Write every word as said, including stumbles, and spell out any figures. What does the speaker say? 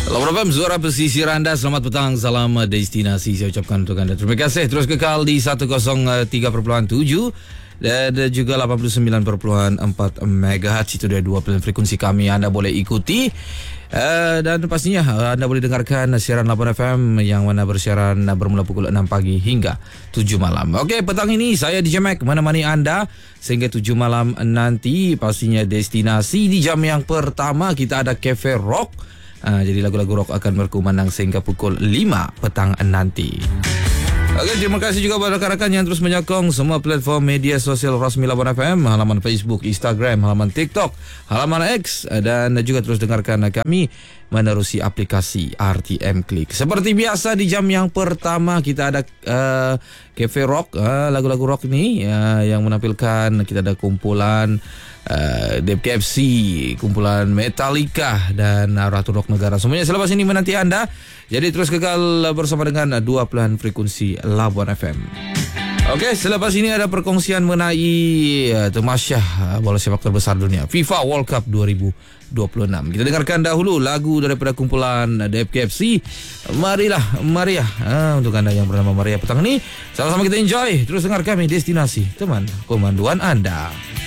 Lawan F M, suara pesisir anda. Selamat petang, salam destinasi saya ucapkan untuk anda. Terima kasih. Terus kekal di seratus tiga perpuluhan tujuh dan juga lapan puluh sembilan perpuluhan empat megahertz. Itu dia dua pilihan frekuensi kami. Anda boleh ikuti uh, dan pastinya uh, anda boleh dengarkan siaran lapan F M yang mana bersiaran uh, bermula pukul enam pagi hingga tujuh malam. Okey, petang ini saya D J Mac menemani anda sehingga tujuh malam nanti. Pastinya destinasi di jam yang pertama kita ada Cafe Rock. Uh, jadi lagu-lagu rock akan berkumandang sehingga pukul lima petang nanti. Okey, terima kasih juga kepada rakan-rakan yang terus menyokong semua platform media sosial rasmi Labuan F M, halaman Facebook, Instagram, halaman TikTok, halaman X, dan juga terus dengarkan kami menerusi aplikasi R T M Klik. Seperti biasa di jam yang pertama kita ada uh, Cafe Rock, uh, lagu-lagu rock ni uh, yang menampilkan. Kita ada kumpulan Uh, Dave K F C, kumpulan Metallica dan Ratu Rock Negara. Semuanya selepas ini menanti anda. Jadi terus kekal bersama dengan dua pilihan frekuensi Labuan F M. Okey, selepas ini ada perkongsian mengenai uh, Temasyah uh, bola sepak terbesar dunia, FIFA World Cup dua ribu dua puluh enam. Kita dengarkan dahulu lagu daripada kumpulan uh, Dave K F C. Marilah Maria. Uh, untuk anda yang bernama Maria petang ini, sama-sama kita enjoy. Terus dengar kami destinasi teman pemanduan anda.